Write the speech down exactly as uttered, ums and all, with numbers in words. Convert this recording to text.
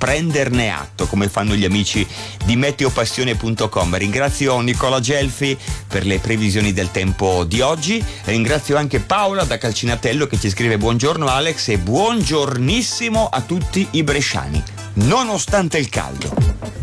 prenderne atto, come fanno gli amici di meteopassione punto com. Ringrazio Nicola Gelfi per le previsioni del tempo di oggi, ringrazio anche Paola da Calcinatello che ci scrive: buongiorno Alex e buongiornissimo a tutti i bresciani, nonostante il caldo.